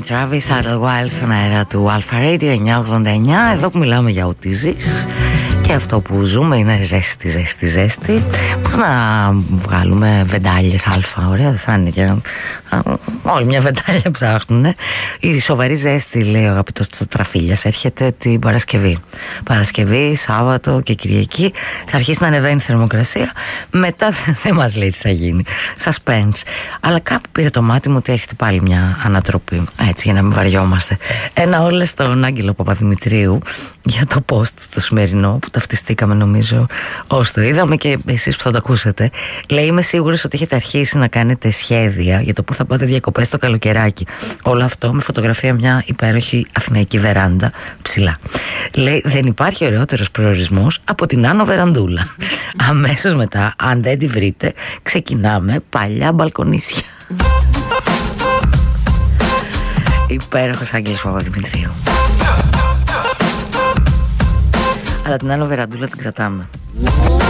Travis, Idlewild στον αέρα του Alpha Radio 989. Εδώ που μιλάμε για ό,τι ζεις. Και αυτό που ζούμε είναι ζέστη. Πώς να βγάλουμε βεντάλιες αλφα, ωραία δεν θα είναι και όλη μια βεντάλια ψάχνουν. Η σοβαρή ζέστη, λέει ο αγαπητός Τραφίλιας, έρχεται την Παρασκευή, Σάββατο και Κυριακή. Θα αρχίσει να ανεβαίνει η θερμοκρασία. Μετά δεν μας λέει τι θα γίνει. Suspense. Αλλά κάπου πήρε το μάτι μου ότι έχετε πάλι μια ανατροπή. Έτσι, για να μην βαριόμαστε. Ένα όλες στον Άγγελο Παπαδημητρίου για το post το σημερινό που ταυτιστήκαμε νομίζω όσοι το είδαμε και εσείς που θα το ακούσετε. Λέει, είμαι σίγουρος ότι έχετε αρχίσει να κάνετε σχέδια για το που θα πάτε διακοπές το καλοκαιράκι. Όλο αυτό με φωτογραφία μια υπέροχη αθηναϊκή βεράντα ψηλά. Λέει, δεν υπάρχει ωραιότερος προορισμός από την Άνω Βεραντούλα. Αμέσως μετά, αν δεν τη βρείτε, ξεκινάμε παλιά μπαλκονίσια. Υπέροχος Άγγελος Παπαδημητρίου. Αλλά την Άνω Βεραντούλα την κρατάμε.